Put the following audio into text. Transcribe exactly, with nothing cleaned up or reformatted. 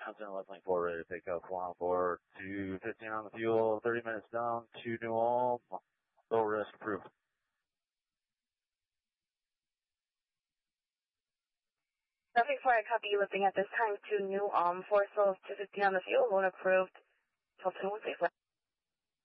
Johnson eleven four ready to take off one four, two fifteen on the fuel, thirty minutes down, two New Ulm, low risk approved. Traffic four, I copy you lifting at this time to New Ulm, four souls, two fifteen on the fuel, one approved, Tilton one safe.